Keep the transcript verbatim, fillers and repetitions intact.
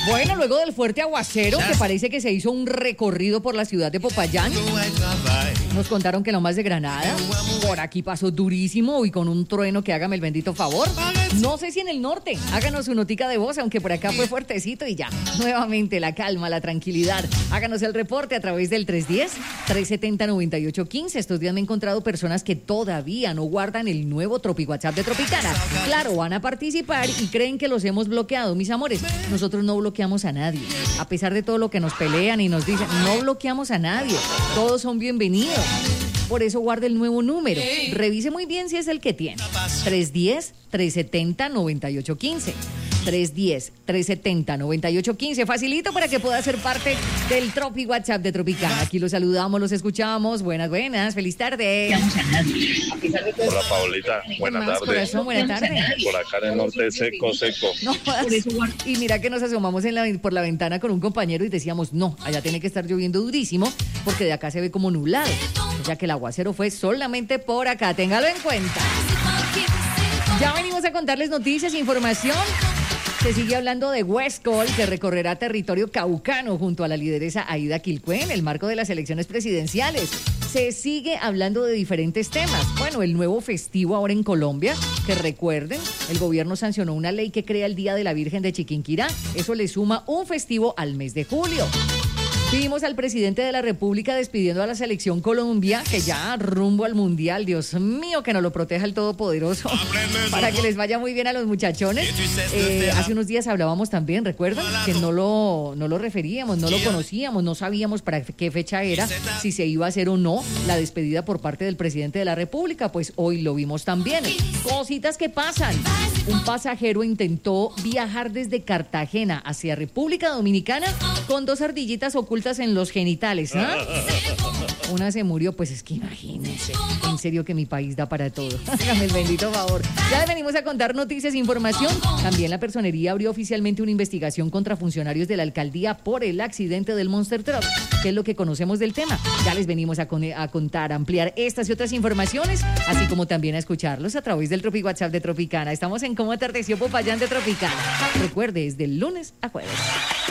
Bueno, luego del fuerte aguacero, que parece que se hizo un recorrido por la ciudad de Popayán, nos contaron que lo más de Granada, por aquí pasó durísimo y con un trueno que hágame el bendito favor. No sé si en el norte, háganos su notica de voz, aunque por acá fue fuertecito y ya. Nuevamente la calma, la tranquilidad. Háganos el reporte a través del tres uno cero, tres siete cero, nueve ocho uno cinco. Estos días me he encontrado personas que todavía no guardan el nuevo Tropi WhatsApp de Tropicana. Claro, van a participar y creen que los hemos bloqueado, mis amores. Nosotros no bloqueamos a nadie. A pesar de todo lo que nos pelean y nos dicen, no bloqueamos a nadie. Todos son bienvenidos. Por eso guarde el nuevo número. Revise muy bien si es el que tiene. tres uno cero, tres siete cero, nueve ocho uno cinco. tres uno cero, tres siete cero, nueve ocho uno cinco. Facilito para que pueda ser parte del Tropi WhatsApp de Tropicana. Aquí los saludamos, los escuchamos. Buenas, buenas. Feliz tarde. Hola, Paulita. Buenas tardes. Corazón, buenas tardes. Por acá en el norte, seco, seco. No, y mira que nos asomamos en la, por la ventana con un compañero y decíamos, no, allá tiene que estar lloviendo durísimo porque de acá se ve como nublado. O sea que el aguacero fue solamente por acá. Téngalo en cuenta. Ya venimos a contarles noticias, información. Se sigue hablando de Westcol, que recorrerá territorio caucano junto a la lideresa Aida Quilpué en el marco de las elecciones presidenciales. Se sigue hablando de diferentes temas. Bueno, el nuevo festivo ahora en Colombia, que recuerden, el gobierno sancionó una ley que crea el Día de la Virgen de Chiquinquirá. Eso le suma un festivo al mes de julio. Vimos al presidente de la República despidiendo a la selección Colombia, que ya rumbo al Mundial. Dios mío, que nos lo proteja el Todopoderoso, para que les vaya muy bien a los muchachones. Eh, hace unos días hablábamos también, ¿recuerdan? Que no lo, no lo referíamos, no lo conocíamos, no sabíamos para qué fecha era, si se iba a hacer o no la despedida por parte del presidente de la República. Pues hoy lo vimos también. Cositas que pasan. Un pasajero intentó viajar desde Cartagena hacia República Dominicana con dos ardillitas ocultas en los genitales, ¿ah? Una se murió, pues es que imagínense, en serio que mi país da para todo. Hágame el bendito favor. Ya venimos a contar noticias e información. También la Personería abrió oficialmente una investigación contra funcionarios de la alcaldía por el accidente del Monster Truck, que es lo que conocemos del tema. Ya les venimos a, con, a contar, a ampliar estas y otras informaciones, así como también a escucharlos a través del Tropi WhatsApp de Tropicana. Estamos en Cómo Atardeció Popayán de Tropicana. Recuerde, es del lunes a jueves.